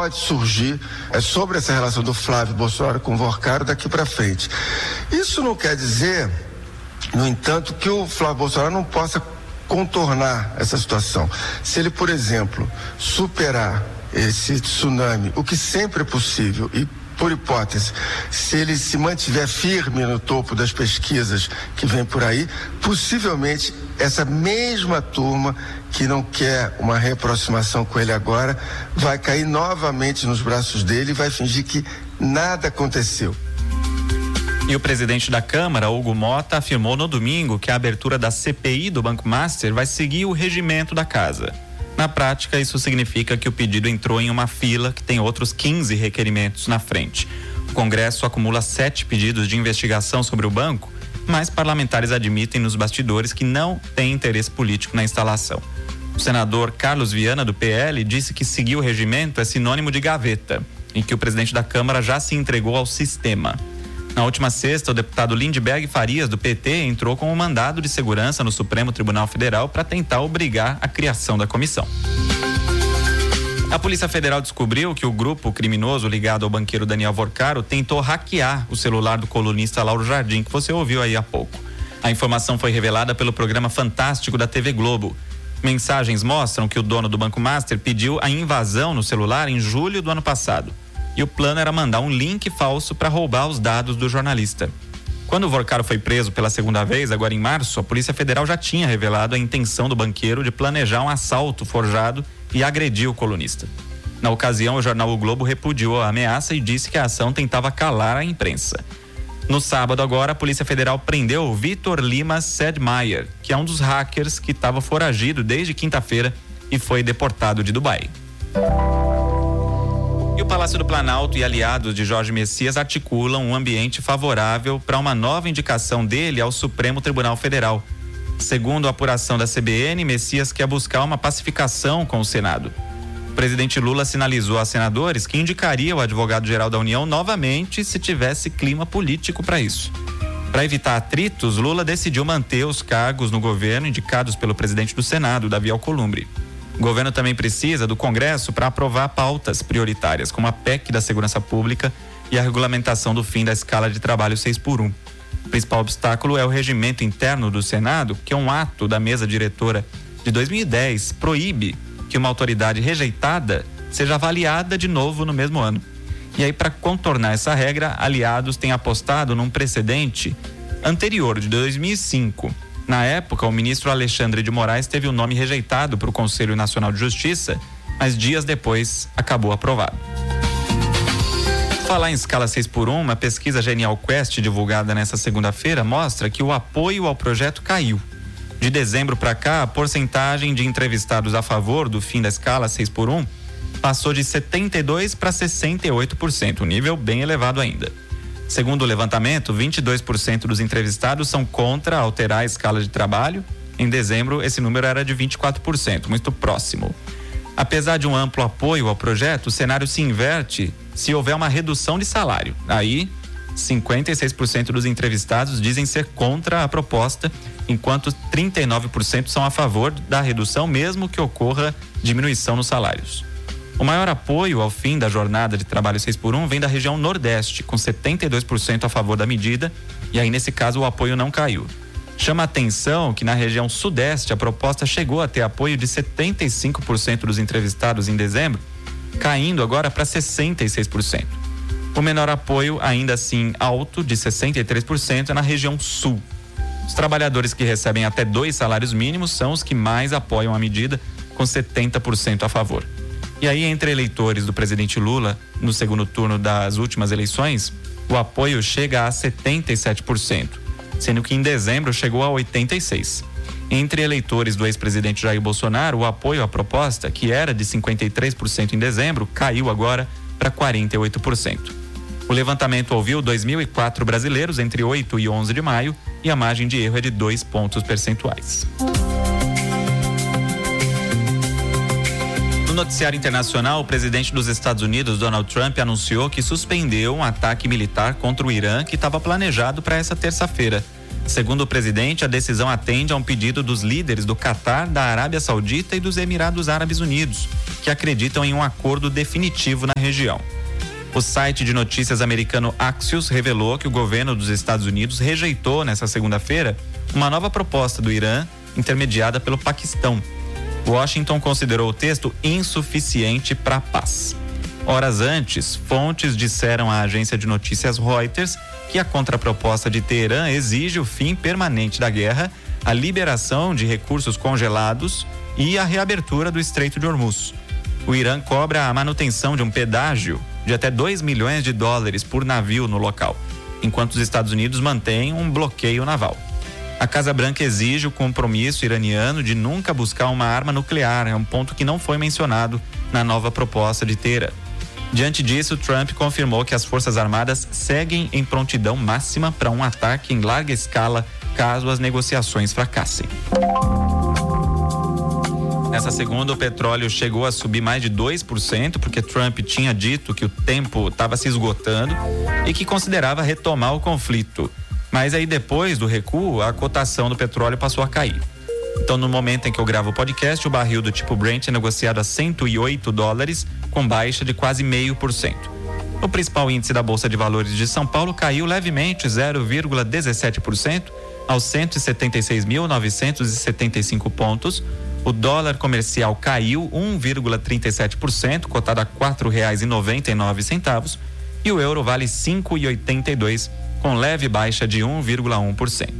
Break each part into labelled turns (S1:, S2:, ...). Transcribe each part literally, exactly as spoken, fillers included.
S1: pode surgir é, sobre essa relação do Flávio Bolsonaro com o Vorcaro daqui para frente. Isso não quer dizer, no entanto, que o Flávio Bolsonaro não possa contornar essa situação. Se ele, por exemplo, superar esse tsunami, o que sempre é possível, e por hipótese, se ele se mantiver firme no topo das pesquisas que vem por aí, possivelmente essa mesma turma que não quer uma reaproximação com ele agora vai cair novamente nos braços dele e vai fingir que nada aconteceu.
S2: E o presidente da Câmara, Hugo Mota, afirmou no domingo que a abertura da C P I do Banco Master vai seguir o regimento da casa. Na prática, isso significa que o pedido entrou em uma fila que tem outros quinze requerimentos na frente. O Congresso acumula sete pedidos de investigação sobre o banco, mas parlamentares admitem nos bastidores que não tem interesse político na instalação. O senador Carlos Viana, do P L, disse que seguir o regimento é sinônimo de gaveta e que o presidente da Câmara já se entregou ao sistema. Na última sexta, o deputado Lindbergh Farias, do P T, entrou com um mandado de segurança no Supremo Tribunal Federal para tentar obrigar a criação da comissão. A Polícia Federal descobriu que o grupo criminoso ligado ao banqueiro Daniel Vorcaro tentou hackear o celular do colunista Lauro Jardim, que você ouviu aí há pouco. A informação foi revelada pelo programa Fantástico da T V Globo. Mensagens mostram que o dono do Banco Master pediu a invasão no celular em julho do ano passado. E o plano era mandar um link falso para roubar os dados do jornalista. Quando o Vorcaro foi preso pela segunda vez, agora em março, a Polícia Federal já tinha revelado a intenção do banqueiro de planejar um assalto forjado e agredir o colunista. Na ocasião, o jornal O Globo repudiou a ameaça e disse que a ação tentava calar a imprensa. No sábado agora, a Polícia Federal prendeu o Vitor Lima Sedmaier, que é um dos hackers que estava foragido desde quinta-feira e foi deportado de Dubai. E o Palácio do Planalto e aliados de Jorge Messias articulam um ambiente favorável para uma nova indicação dele ao Supremo Tribunal Federal. Segundo a apuração da C B N, Messias quer buscar uma pacificação com o Senado. O presidente Lula sinalizou a senadores que indicaria o advogado-geral da União novamente se tivesse clima político para isso. Para evitar atritos, Lula decidiu manter os cargos no governo indicados pelo presidente do Senado, Davi Alcolumbre. O governo também precisa do Congresso para aprovar pautas prioritárias, como a P E C da Segurança Pública e a regulamentação do fim da escala de trabalho seis por um. O principal obstáculo é o regimento interno do Senado, que é um ato da mesa diretora de dois mil e dez, proíbe que uma autoridade rejeitada seja avaliada de novo no mesmo ano. E aí, para contornar essa regra, aliados têm apostado num precedente anterior, de dois mil e cinco. Na época, o ministro Alexandre de Moraes teve o nome rejeitado para o Conselho Nacional de Justiça, mas dias depois acabou aprovado. Falar em escala seis por um, uma pesquisa Genial Quest divulgada nesta segunda-feira mostra que o apoio ao projeto caiu. De dezembro para cá, a porcentagem de entrevistados a favor do fim da escala seis por um passou de setenta e dois por cento para sessenta e oito por cento, um nível bem elevado ainda. Segundo o levantamento, vinte e dois por cento dos entrevistados são contra alterar a escala de trabalho. Em dezembro, esse número era de vinte e quatro por cento, muito próximo. Apesar de um amplo apoio ao projeto, o cenário se inverte se houver uma redução de salário. Aí, cinquenta e seis por cento dos entrevistados dizem ser contra a proposta, enquanto trinta e nove por cento são a favor da redução, mesmo que ocorra diminuição nos salários. O maior apoio ao fim da jornada de trabalho seis por um vem da região Nordeste, com setenta e dois por cento a favor da medida, e aí nesse caso o apoio não caiu. Chama a atenção que na região Sudeste a proposta chegou a ter apoio de setenta e cinco por cento dos entrevistados em dezembro, caindo agora para sessenta e seis por cento. O menor apoio, ainda assim alto, de sessenta e três por cento, é na região Sul. Os trabalhadores que recebem até dois salários mínimos são os que mais apoiam a medida, com setenta por cento a favor. E aí, entre eleitores do presidente Lula, no segundo turno das últimas eleições, o apoio chega a setenta e sete por cento, sendo que em dezembro chegou a oitenta e seis por cento. Entre eleitores do ex-presidente Jair Bolsonaro, o apoio à proposta, que era de cinquenta e três por cento em dezembro, caiu agora para quarenta e oito por cento. O levantamento ouviu dois mil e quatro brasileiros entre oito e onze de maio e a margem de erro é de dois pontos percentuais. No noticiário internacional, o presidente dos Estados Unidos, Donald Trump, anunciou que suspendeu um ataque militar contra o Irã que estava planejado para essa terça-feira. Segundo o presidente, a decisão atende a um pedido dos líderes do Catar, da Arábia Saudita e dos Emirados Árabes Unidos, que acreditam em um acordo definitivo na região. O site de notícias americano Axios revelou que o governo dos Estados Unidos rejeitou nesta segunda-feira uma nova proposta do Irã, intermediada pelo Paquistão. Washington considerou o texto insuficiente para a paz. Horas antes, fontes disseram à agência de notícias Reuters que a contraproposta de Teherã exige o fim permanente da guerra, a liberação de recursos congelados e a reabertura do Estreito de Hormuz. O Irã cobra a manutenção de um pedágio de até dois milhões de dólares por navio no local, enquanto os Estados Unidos mantêm um bloqueio naval. A Casa Branca exige o compromisso iraniano de nunca buscar uma arma nuclear, é um ponto que não foi mencionado na nova proposta de Teherã. Diante disso, Trump confirmou que as Forças Armadas seguem em prontidão máxima para um ataque em larga escala caso as negociações fracassem. Nessa segunda, o petróleo chegou a subir mais de dois por cento, porque Trump tinha dito que o tempo estava se esgotando e que considerava retomar o conflito. Mas aí, depois do recuo, a cotação do petróleo passou a cair. Então, no momento em que eu gravo o podcast, o barril do tipo Brent é negociado a cento e oito dólares, com baixa de quase meio por cento. O principal índice da Bolsa de Valores de São Paulo caiu levemente zero vírgula dezessete por cento aos cento e setenta e seis mil novecentos e setenta e cinco pontos. O dólar comercial caiu um vírgula trinta e sete por cento, cotado a quatro reais e noventa e nove centavos, e o euro vale cinco reais e oitenta e dois centavos, com leve baixa de um vírgula um por cento.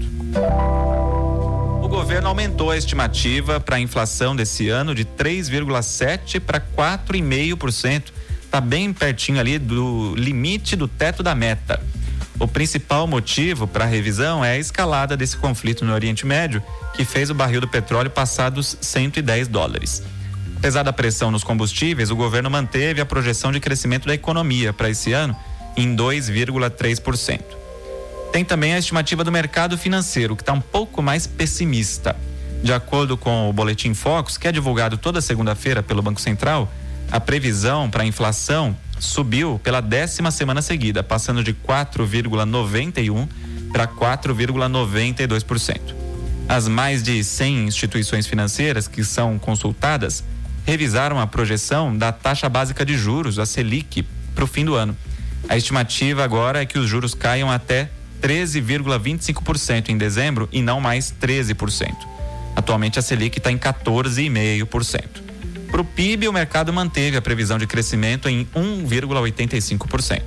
S2: O governo aumentou a estimativa para a inflação desse ano de três vírgula sete por cento para quatro vírgula cinco por cento. Está bem pertinho ali do limite do teto da meta. O principal motivo para a revisão é a escalada desse conflito no Oriente Médio, que fez o barril do petróleo passar dos cento e dez dólares. Apesar da pressão nos combustíveis, o governo manteve a projeção de crescimento da economia para esse ano em dois vírgula três por cento. Tem também a estimativa do mercado financeiro, que está um pouco mais pessimista. De acordo com o Boletim Focus, que é divulgado toda segunda-feira pelo Banco Central, a previsão para a inflação subiu pela décima semana seguida, passando de quatro vírgula noventa e um por cento para quatro vírgula noventa e dois por cento. As mais de cem instituições financeiras que são consultadas revisaram a projeção da taxa básica de juros, a Selic, para o fim do ano. A estimativa agora é que os juros caiam até treze vírgula vinte e cinco por cento em dezembro e não mais treze por cento. Atualmente a Selic está em quatorze vírgula cinco por cento. Para o P I B, o mercado manteve a previsão de crescimento em um vírgula oitenta e cinco por cento.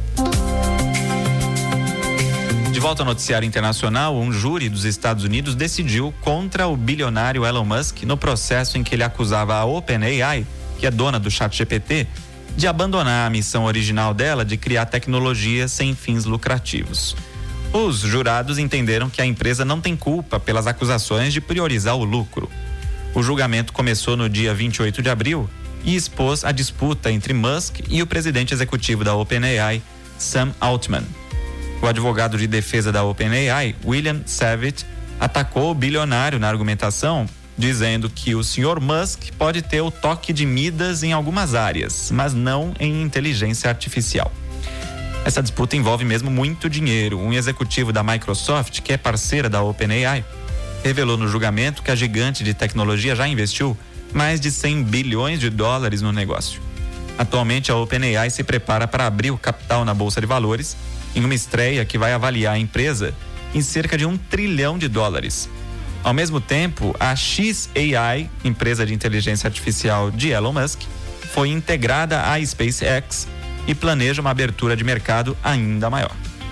S2: De volta ao noticiário internacional, um júri dos Estados Unidos decidiu contra o bilionário Elon Musk no processo em que ele acusava a OpenAI, que é dona do ChatGPT, de abandonar a missão original dela de criar tecnologia sem fins lucrativos. Os jurados entenderam que a empresa não tem culpa pelas acusações de priorizar o lucro. O julgamento começou no dia vinte e oito de abril e expôs a disputa entre Musk e o presidente executivo da OpenAI, Sam Altman. O advogado de defesa da OpenAI, William Savage, atacou o bilionário na argumentação, dizendo que o senhor Musk pode ter o toque de Midas em algumas áreas, mas não em inteligência artificial. Essa disputa envolve mesmo muito dinheiro. Um executivo da Microsoft, que é parceira da OpenAI, revelou no julgamento que a gigante de tecnologia já investiu mais de cem bilhões de dólares no negócio. Atualmente, a OpenAI se prepara para abrir o capital na Bolsa de Valores em uma estreia que vai avaliar a empresa em cerca de um trilhão de dólares. Ao mesmo tempo, a X A I, empresa de inteligência artificial de Elon Musk, foi integrada à SpaceX e planeja uma abertura de mercado ainda maior.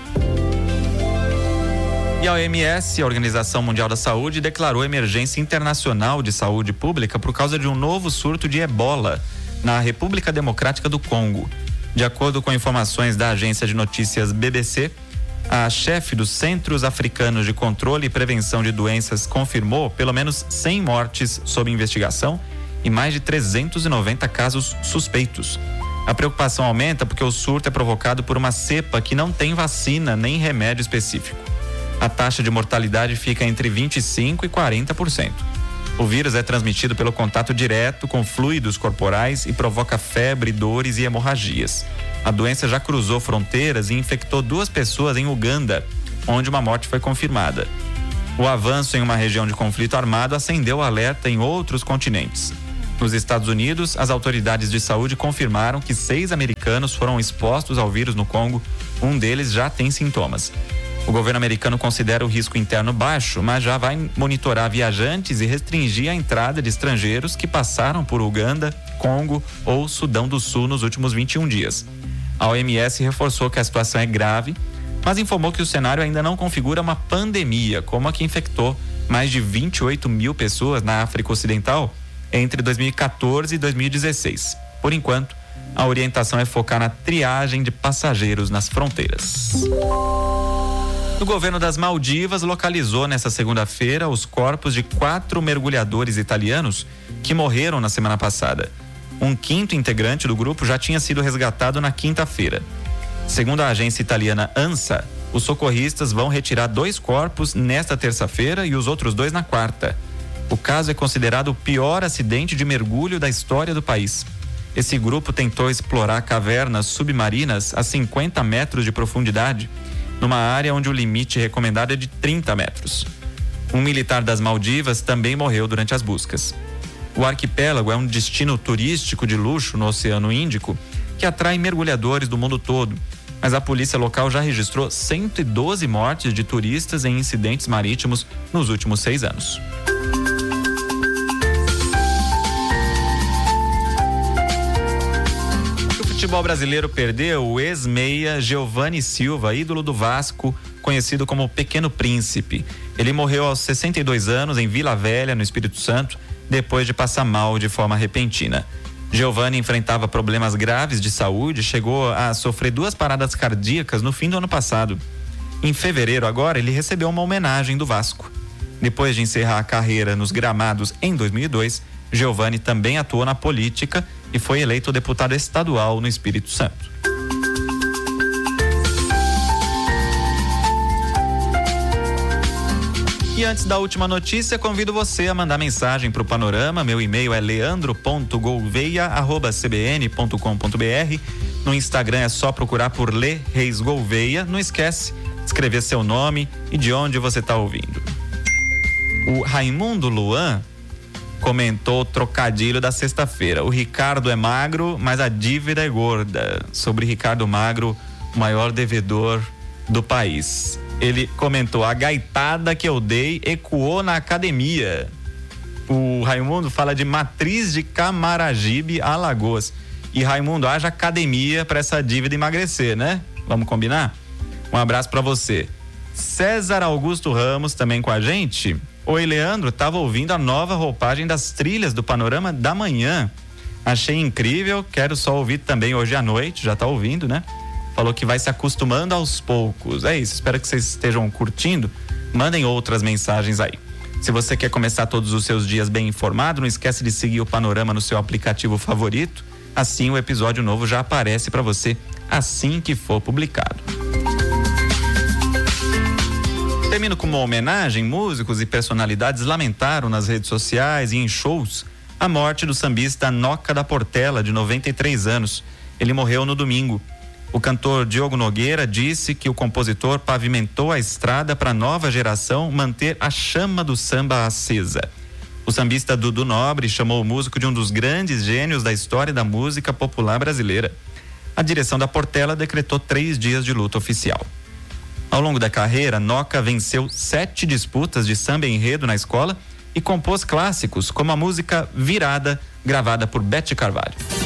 S2: E a O M S, a Organização Mundial da Saúde, declarou emergência internacional de saúde pública por causa de um novo surto de ebola na República Democrática do Congo. De acordo com informações da agência de notícias B B C, a chefe dos Centros Africanos de Controle e Prevenção de Doenças confirmou pelo menos cem mortes sob investigação e mais de trezentos e noventa casos suspeitos. A preocupação aumenta porque o surto é provocado por uma cepa que não tem vacina nem remédio específico. A taxa de mortalidade fica entre vinte e cinco por cento e quarenta por cento. O vírus é transmitido pelo contato direto com fluidos corporais e provoca febre, dores e hemorragias. A doença já cruzou fronteiras e infectou duas pessoas em Uganda, onde uma morte foi confirmada. O avanço em uma região de conflito armado acendeu o alerta em outros continentes. Nos Estados Unidos, as autoridades de saúde confirmaram que seis americanos foram expostos ao vírus no Congo. Um deles já tem sintomas. O governo americano considera o risco interno baixo, mas já vai monitorar viajantes e restringir a entrada de estrangeiros que passaram por Uganda, Congo ou Sudão do Sul nos últimos vinte e um dias. A O M S reforçou que a situação é grave, mas informou que o cenário ainda não configura uma pandemia, como a que infectou mais de vinte e oito mil pessoas na África Ocidental entre dois mil e quatorze e dois mil e dezesseis. Por enquanto, a orientação é focar na triagem de passageiros nas fronteiras. O governo das Maldivas localizou nesta segunda-feira os corpos de quatro mergulhadores italianos que morreram na semana passada. Um quinto integrante do grupo já tinha sido resgatado na quinta-feira. Segundo a agência italiana ANSA, os socorristas vão retirar dois corpos nesta terça-feira e os outros dois na quarta. O caso é considerado o pior acidente de mergulho da história do país. Esse grupo tentou explorar cavernas submarinas a cinquenta metros de profundidade, numa área onde o limite recomendado é de trinta metros. Um militar das Maldivas também morreu durante as buscas. O arquipélago é um destino turístico de luxo no Oceano Índico que atrai mergulhadores do mundo todo, mas a polícia local já registrou cento e doze mortes de turistas em incidentes marítimos nos últimos seis anos. O futebol brasileiro perdeu o ex-meia Giovani Silva, ídolo do Vasco, conhecido como Pequeno Príncipe. Ele morreu aos sessenta e dois anos em Vila Velha, no Espírito Santo, depois de passar mal de forma repentina. Giovani enfrentava problemas graves de saúde e chegou a sofrer duas paradas cardíacas no fim do ano passado. Em fevereiro agora, ele recebeu uma homenagem do Vasco. Depois de encerrar a carreira nos gramados em dois mil e dois, Giovani também atuou na política e foi eleito deputado estadual no Espírito Santo. E antes da última notícia, convido você a mandar mensagem para o Panorama. Meu e-mail é leandro ponto gouveia arroba c b n ponto com ponto b r. No Instagram é só procurar por Lê Reis Gouveia. Não esquece de escrever seu nome e de onde você está ouvindo. O Raimundo Luan comentou o trocadilho da sexta-feira. O Ricardo é magro, mas a dívida é gorda. Sobre Ricardo Magro, o maior devedor do país. Ele comentou: a gaitada que eu dei ecoou na academia. O Raimundo fala de Matriz de Camaragibe, Alagoas. E Raimundo, haja academia para essa dívida emagrecer, né? Vamos combinar? Um abraço para você. César Augusto Ramos também com a gente. Oi, Leandro, tava ouvindo a nova roupagem das trilhas do Panorama da Manhã. Achei incrível, quero só ouvir também hoje à noite, já tá ouvindo, né? Falou que vai se acostumando aos poucos. É isso, espero que vocês estejam curtindo. Mandem outras mensagens aí. Se você quer começar todos os seus dias bem informado, não esquece de seguir o Panorama no seu aplicativo favorito. Assim o episódio novo já aparece para você assim que for publicado. Termino com uma homenagem. Músicos e personalidades lamentaram nas redes sociais e em shows a morte do sambista Noca da Portela, de noventa e três anos. Ele morreu no domingo. O cantor Diogo Nogueira disse que o compositor pavimentou a estrada para a nova geração manter a chama do samba acesa. O sambista Dudu Nobre chamou o músico de um dos grandes gênios da história da música popular brasileira. A direção da Portela decretou três dias de luta oficial. Ao longo da carreira, Noca venceu sete disputas de samba enredo na escola e compôs clássicos como a música Virada, gravada por Bete Carvalho.